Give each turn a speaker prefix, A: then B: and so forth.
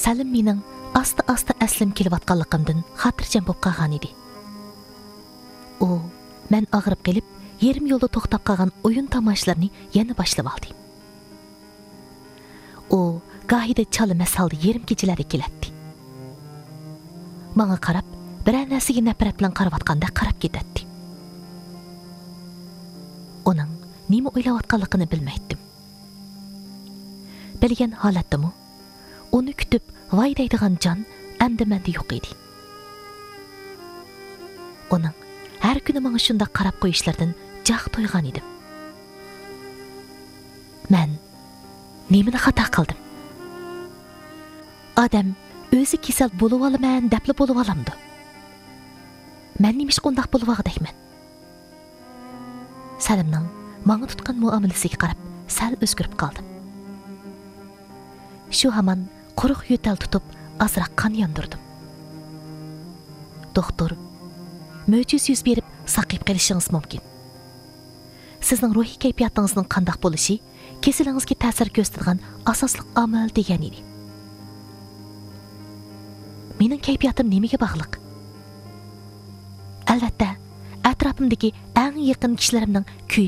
A: Salim mening asta-asta aslim kelayotganligimdan xotirjam bo'lib qolgan edi. U men og'rib kelib, yerim yo'lda to'xtab qolgan o'yin tomoshalarni yana boshlab oldi. U gohida chala masalda yerim kechalarda keladi. Menga qarab, biror narsaga nafrat bilan qarayotganda qarab ketadi. Uning nima o'ylayotganligini bilmaydim. Bilgan holatdami, uni kutib voy deydigan jon endi menda yo'q edi. Uning har kuni menga shunday qarab qo'yishlardan jah to'ygan edim. Men nimani xato qildim? Odam o'zi kasal bo'lib olaman deb bo'lib olamdi. Men nima ish qundaq bo'lib og'dayman? Salimning menga tutgan muomalasiga qarab sal o'zgarib qoldim. Shu hamon quruq yo'tal tutib azroq qon yondirdim. Doktor, mo'jiz yuz berib saqib qolishingiz mumkin. Sizning ruhiy kayfiyatingizning qanday bo'lishi kasalingizga ta'sir ko'rsatadigan asosli omil degan edi. Mening kayfiyatim nimaga bog'liq? Albatta, atrofimdagi eng yaqin kishilarimning